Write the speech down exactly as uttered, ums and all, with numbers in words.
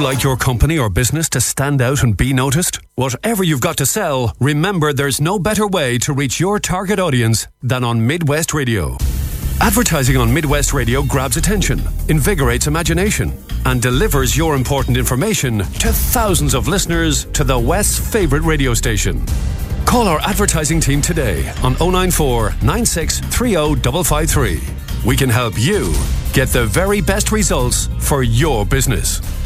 like your company or business to stand out and be noticed? Whatever you've got to sell, remember there's no better way to reach your target audience than on Midwest Radio. Advertising on Midwest Radio grabs attention, invigorates imagination, and delivers your important information to thousands of listeners to the West's favourite radio station. Call our advertising team today on oh nine four, nine six three oh five five three. We can help you get the very best results for your business.